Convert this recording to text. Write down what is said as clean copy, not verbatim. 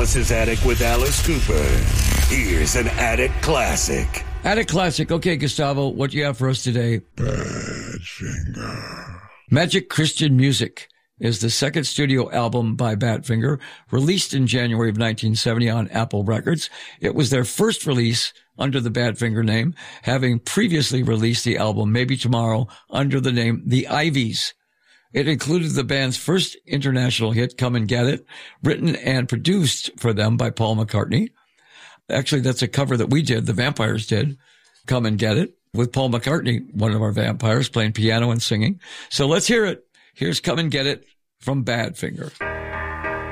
Alice's Attic with Alice Cooper. Here's an Attic Classic. Attic Classic. Okay, Gustavo, what do you have for us today? Badfinger. Magic Christian Music is the second studio album by Badfinger, released in January of 1970 on Apple Records. It was their first release under the Badfinger name, having previously released the album Maybe Tomorrow under the name The Ivies. It included the band's first international hit, Come and Get It, written and produced for them by Paul McCartney. Actually, that's a cover that we did, the Vampires did, Come and Get It, with Paul McCartney, one of our vampires, playing piano and singing. So let's hear it. Here's Come and Get It from Badfinger.